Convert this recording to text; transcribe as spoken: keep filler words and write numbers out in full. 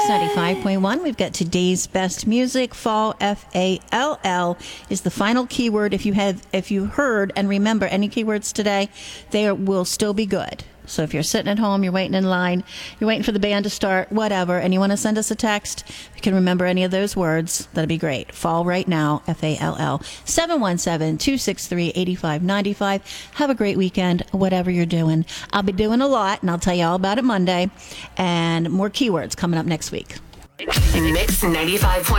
Mix ninety-five point one. We've got today's best music. Fall, F A L L, is the final keyword. If you have, if you heard and remember any keywords today, they are, will still be good. So if you're sitting at home, you're waiting in line, you're waiting for the band to start, whatever, and you want to send us a text, if you can remember any of those words, that'd be great. Fall right now, F A L L. seven one seven, two six three, eight five nine five. Have a great weekend, whatever you're doing. I'll be doing a lot, and I'll tell you all about it Monday, and more keywords coming up next week. Mix ninety-five point one.